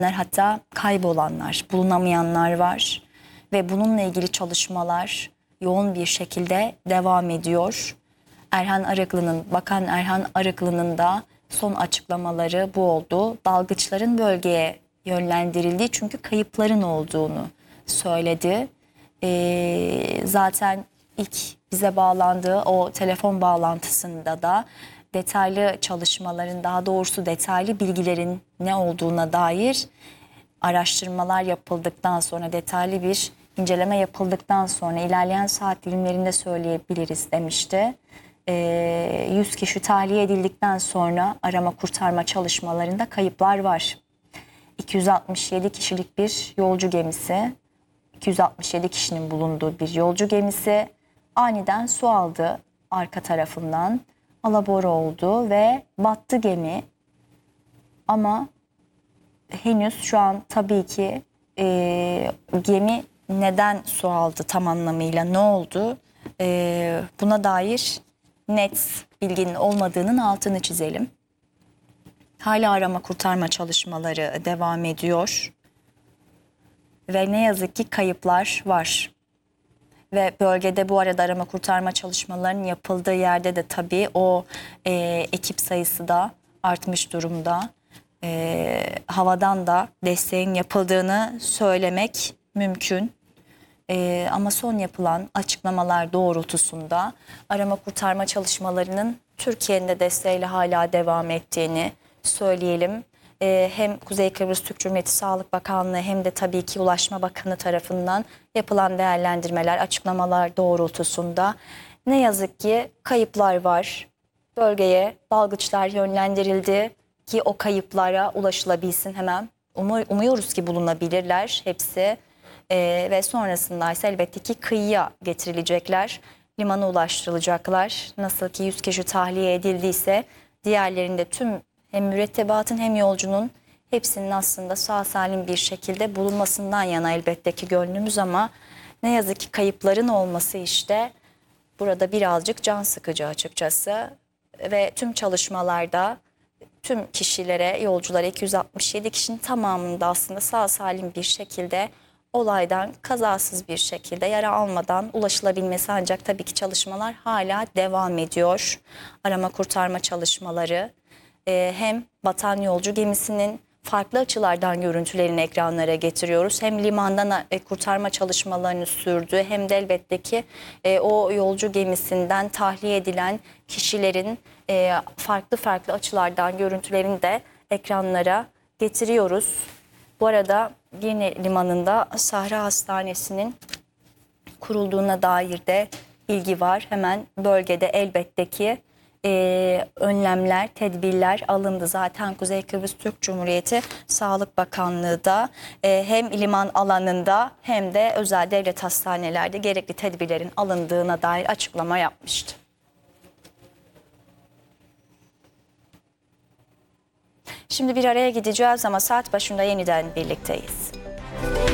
Hatta kaybolanlar, bulunamayanlar var ve bununla ilgili çalışmalar yoğun bir şekilde devam ediyor. Bakan Erhan Arıklı'nın da son açıklamaları bu oldu. Dalgıçların bölgeye yönlendirildiği, çünkü kayıpların olduğunu söyledi. Zaten ilk bize bağlandığı o telefon bağlantısında da detaylı çalışmaların, daha doğrusu detaylı bilgilerin ne olduğuna dair araştırmalar yapıldıktan sonra, detaylı bir inceleme yapıldıktan sonra ilerleyen saat dilimlerinde söyleyebiliriz demişti. 100 kişi tahliye edildikten sonra arama kurtarma çalışmalarında kayıplar var. 267 kişilik bir yolcu gemisi, 267 kişinin bulunduğu bir yolcu gemisi aniden su aldı arka tarafından, alabora oldu ve battı gemi. Ama henüz şu an tabii ki gemi neden su aldı tam anlamıyla, ne oldu, buna dair net bilginin olmadığının altını çizelim. Hala arama kurtarma çalışmaları devam ediyor ve ne yazık ki kayıplar var. Ve bölgede bu arada arama kurtarma çalışmalarının yapıldığı yerde de tabii o ekip sayısı da artmış durumda. Havadan da desteğin yapıldığını söylemek mümkün. Ama son yapılan açıklamalar doğrultusunda arama kurtarma çalışmalarının Türkiye'nin de desteğiyle hala devam ettiğini söyleyelim. Hem Kuzey Kıbrıs Türk Cumhuriyeti Sağlık Bakanlığı hem de tabii ki Ulaşma Bakanı tarafından yapılan değerlendirmeler, açıklamalar doğrultusunda ne yazık ki kayıplar var. Bölgeye dalgıçlar yönlendirildi ki o kayıplara ulaşılabilsin hemen. Umuyoruz ki bulunabilirler hepsi. Ve sonrasında ise elbette ki kıyıya getirilecekler, limana ulaştırılacaklar. Nasıl ki 100 kişi tahliye edildiyse diğerlerinde tüm hem mürettebatın hem yolcunun hepsinin aslında sağ salim bir şekilde bulunmasından yana elbette ki gönlümüz, ama ne yazık ki kayıpların olması işte burada birazcık can sıkıcı açıkçası. Ve tüm çalışmalarda tüm kişilere, yolculara, 267 kişinin tamamında aslında sağ salim bir şekilde olaydan kazasız bir şekilde, yara almadan ulaşılabilmesi, ancak tabii ki çalışmalar hala devam ediyor. Arama kurtarma çalışmaları hem batan yolcu gemisinin farklı açılardan görüntülerini ekranlara getiriyoruz. Hem limandan kurtarma çalışmalarını sürdü, hem de elbette ki o yolcu gemisinden tahliye edilen kişilerin farklı farklı açılardan görüntülerini de ekranlara getiriyoruz. Bu arada Girne Limanı'nda Sahra Hastanesi'nin kurulduğuna dair de bilgi var. Hemen bölgede elbette ki önlemler, tedbirler alındı. Zaten Kuzey Kıbrıs Türk Cumhuriyeti Sağlık Bakanlığı da hem liman alanında hem de özel devlet hastanelerde gerekli tedbirlerin alındığına dair açıklama yapmıştı. Şimdi bir araya gideceğiz ama saat başında yeniden birlikteyiz.